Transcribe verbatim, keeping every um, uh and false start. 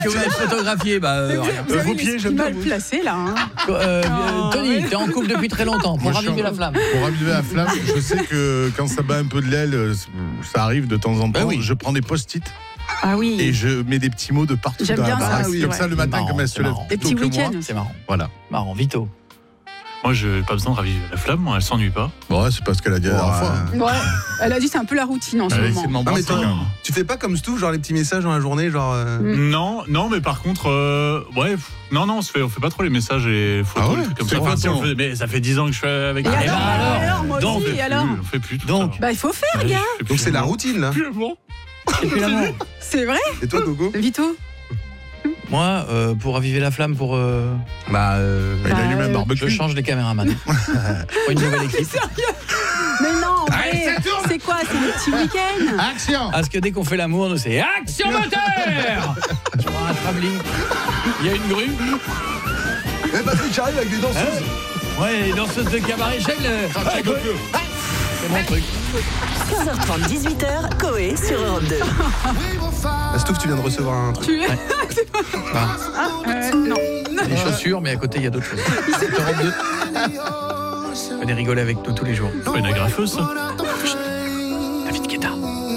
que vous êtes photographié, bah euh, Vous, rien. vous avez vos les pieds, skis j'aime bien mal vous. placés là. Hein. Euh, Oh, Tony, oui. t'es en couple depuis très longtemps pour Moi, je suis raviver en- la flamme. Pour raviver la flamme, je sais que quand ça bat un peu de l'aile, euh, ça arrive de temps en temps. Bah oui. Je prends des post-it Ah oui. et je mets des petits mots de partout J'aime dans la bien ça baraque. aussi, Comme ouais. ça, le matin, Marrant, comme elle c'est se lève marrant. plus Des tôt petits que moi. week-ends. C'est marrant. Voilà. Marrant, Vito. Moi, je n'ai pas besoin de raviver la flamme, moi, elle s'ennuie pas. Bon, ouais, c'est pas ce qu'elle a dit la dernière fois. Ouais. Elle a dit c'est un peu la routine en ce Elle a essayé de moment. Non, mais m'embrasser. toi, quand même. tu fais pas comme Stouff, genre les petits messages dans la journée, genre. euh, Mm. Non, non, mais par contre, euh, ouais, pff, non, non, on se fait, on fait pas trop les messages et les photos, Ah ouais, les trucs comme c'est ça. quoi, Enfin, si, on attends. le fait, mais ça fait dix ans que je suis avec. Et Ah, elle. eh alors, ben alors, alors, moi Donc, on aussi, fait et plus, alors on fait plus tout Donc, ça. Bah il faut faire, Ouais, gars. je fais plus Donc c'est la l'amour. routine là. Plus l'amour. c'est plus l'amour. C'est vrai, Et toi, Coco? Vito? Moi, euh, pour raviver la flamme, pour euh, Bah. euh, Bah, il a allumé un euh, je barbecue. change les caméramans. Je prends une nouvelle équipe. Mais non, en Allez, vrai, ça tourne. c'est quoi? C'est le petit week-end? Action! Parce que dès qu'on fait l'amour, nous c'est action moteur. Je prends un travelling. Il y a une grue. Eh, Patrick, j'arrive avec des danseuses. Hein ouais, les danseuses de cabaret. J'aime le. C'est mon truc. quinze heures trente, dix-huit heures, Coé sur Europe deux. Ah, Stouff, tu viens de recevoir un truc. Tu... Ah, Ah, euh, non. les chaussures, mais à côté il y a d'autres choses. C'est Europe deux. Venez rigoler avec nous tous les jours. C'est pas une agrafeuse, ça. David Guetta.